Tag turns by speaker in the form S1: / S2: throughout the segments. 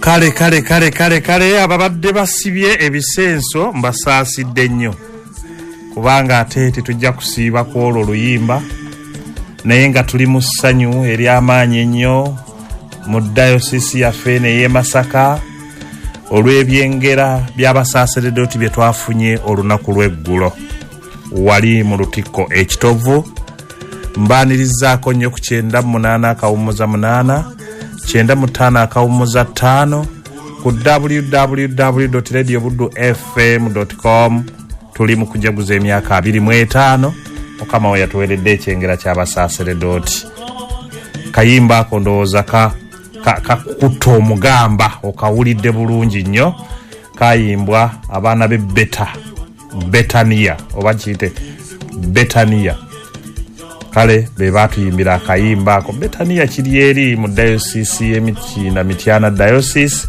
S1: Kale ababadde basibye ebisenso mbasaasidde nnyo kubanga ate tetujja kusiiba ku olwo luyimba naye nga tuli mu ssanyu ery'amaanyi ennyo mu dayosisi yaffe n'ey'e Masaka olw'ebyengera by'abasaaseredoti bye twafunye olunaku lw'eggulo wali mu lutikko ekitovu mbaanirizaako nnyo ku 98.8 95.5 ku www.radiobudufm.com. tuli mu kujaguza emyaka 25 Mukama we yatuweredde ekyengera ky'abasaaseredoti. Kayimba ako ndowooza kakutta omugamba okawulidde bulungi nnyo kayimbwa abaana be Betania oba kiyite Betania. Kale be batuyimbira akayimba ako. Betania kiri eri mu dayosisi y'Emityana Mityana diocese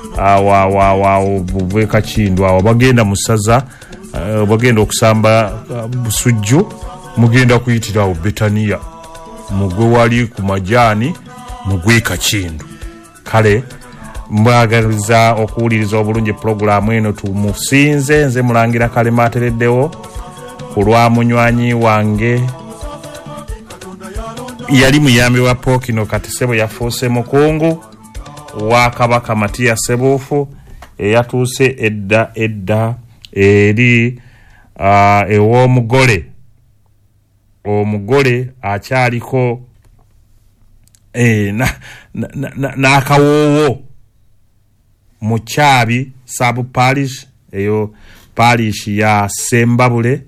S1: buve Kakindwa awo bagenda mu ssaza bagenda okusamba busujju mugenda kuyitira awo Betania mugwe wali ku majaani mugwe Kakindu. Kale mbagaliza okuwuliriza obulungi programu eno tumusinze nze Mulangira Kalema atereddewo ku lwa munywanyi wange yali muyambi wa Pokino kati Sebo yafuuse mukungu wa Kabaka Matia Sebuufu eyatuuse edda eri ew'omugole omugole akyaliko n'akawoowo mu Kyabi sub parish eyo parish ya Sembabule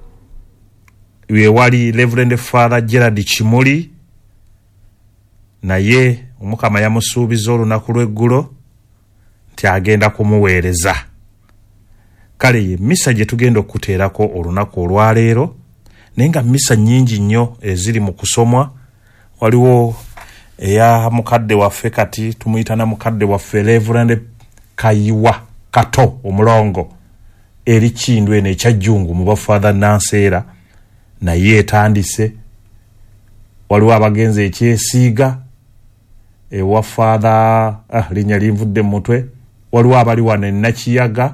S1: wewali Reverend Father Gerard Kimuli naye Omukama yamusuubiza olunaku lw'eggulo nti agenda kumuweereza. Kale ye misa gye tugenda okuteerako olunaku olwaleero naye nga misa nnyingi nnyo eziri mu kusomwa. Waliwo eya mukadde waffe kati tumuyita na mukadde waffe Reverend Kayiwa Kato omulongo eri Kindu eno ekyajjungu mu bafather Nanseera naye etandise. Waliwo abagenzi ekyesiiga ewa father linnya linvudde mu mutwe. Waliwo abali wano Nakiyaga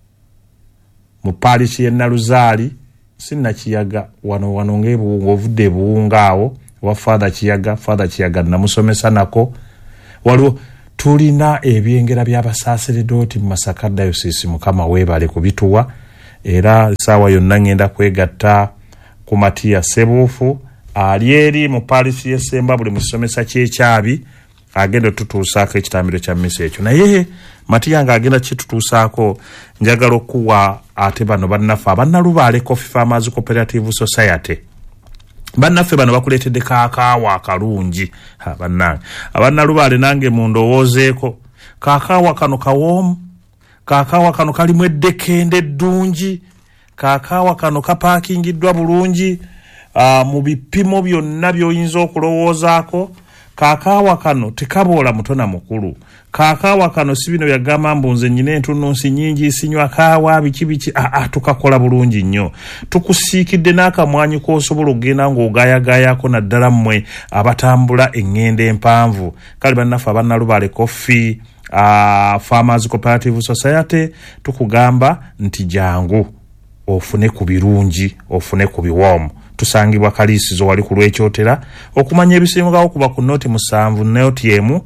S1: mu parish y'e Naluzaali Sinnakiyaga wano ng'ebuwunga ovudde ebuwunga awo wa Father Kiyaga namusomesa nako. Waliwo tulina ebyengera by'abasaaseredoti mu Masaka diocese. Mukama weebale kubituwa era saawa yonna ngenda kwegatta ku Matia Sebuufu ali eri mu parish y'e Sembabule mu kisomesa ky'Ekyabi agenda tutuusaako ekitambiro kya mmisa ekyo. Naye Matia nga agenda kitutuusaako njagala okuwa ate bano bannaffe abannalubaale Coffee Farmers Cooperative Society. Bannaffe bano bakuleetedde kaakaawa akalungi bannange abannalubaale nange mundowoozeeko. Kaakaawa kano kawoomu, kaakaawa kano kalimu eddekende eddungi, kaakaawa kano kapaakingiddwa bulungi mu bipimo byonna by'oyinza okulowoozaako. Kaakaawa kano tekaboola muto na mukulu. Kaakaawa kano si bino byagamba mbu nze nnyina entunnunsi nnyingi sinywa kaawa biki tukakola bulungi nnyo. Tukusiikidde n'akamwanyi k'osobola okugenda ng'ogaayagaayako naddala mmwe abatambula eŋŋendo empanvu. Kale bannaffe abannalubaale Coffee Farmers Cooperative Society tukugamba nti jangu ofune ku birungi ofune ku biwoomu. Tusangibwa Kaliisizo wali ku lw'ekyotera okumanya ebisingawo kuba ku noti 7 noti emu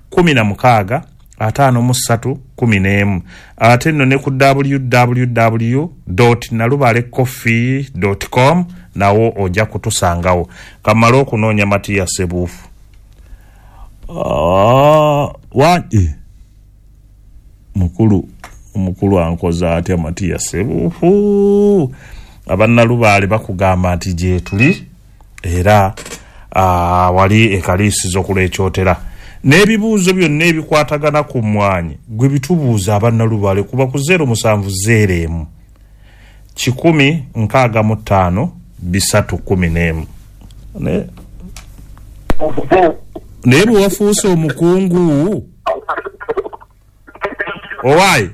S1: 16 53 11 ate nno ne ku www.nalubalecoffee.com nawo ojja kutusangawo. Kamala okunoonya Matia Sebuufu mukulu ankoza atya Matia Sebuufu. Abannalubaale bakugamba nti gye tuli era wali ekaliisizo ku lw'ekyotera n'ebibuuzo byonna ebikwatagana ku mmwanyi gwe bitubuuza abannalubaale kuba ku 070 165 311 naye bwe wafuuse omukungu owaayi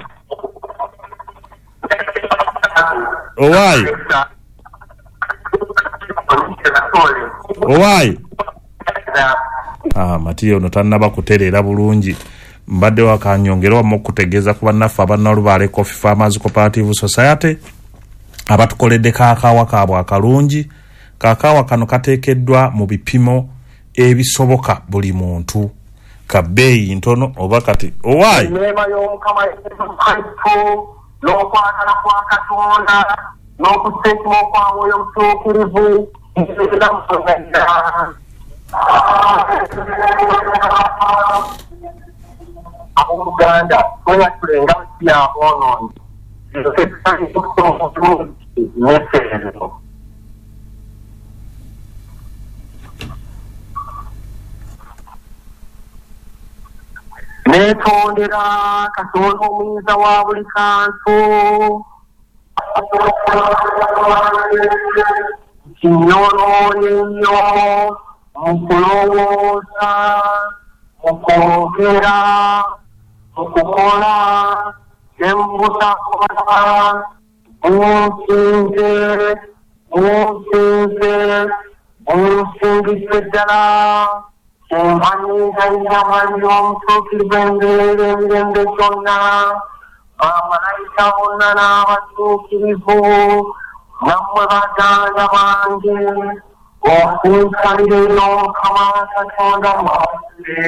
S1: Matia ono tannaba kutereera bulungi. mbadde wakanyongerwa mu kutegeeza ku bannaffe abannalubaale Coffee Farmers Cooperative Society abatukoledde kaakaawa kaabwe akalungi. Kaakaawa kano kateekeddwa mu bipimo ebisoboka buli muntu, ka bbeeyi ntono oba kati owaayi
S2: neema y'omukama y'omukaifu n'okwagala kwa Katonda n'okuteekuma kwa Mwoyo Omutuukirivu abooluganda tweyatulenga bisi aboonoonyi neseezo neetondera Katonda omuyinza wa buli kantu kinyonoonye nnyo mu kulowooza, mu kwogera, mu kukola ne mu butakola. Munsingise ddala kumpanyiizanyiza Mwoyo Omutuukirivu embeera emirembe gyonna, bamalayika bonna n'abatuukirivu, nammwe baganda bange, okunsalira eri Omukama Katonda waffe.